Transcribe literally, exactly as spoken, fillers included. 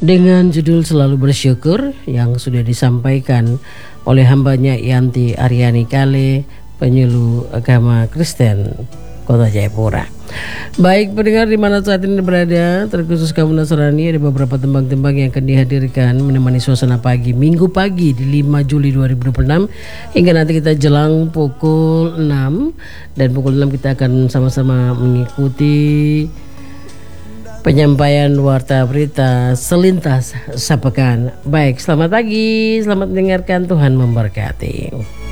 dengan judul Selalu Bersyukur yang sudah disampaikan oleh hambanya Yanti Aryani Kale, penyuluh agama Kristen Kota Jayapura. Baik pendengar di mana saat ini berada, terkhusus kaum Nasrani, ada beberapa tembang-tembang yang akan dihadirkan menemani suasana pagi Minggu pagi di lima Juli dua ribu dua puluh enam hingga nanti kita jelang pukul enam, dan pukul enam kita akan sama-sama mengikuti penyampaian warta berita selintas sepekan. Baik, selamat pagi, selamat mendengarkan, Tuhan memberkati.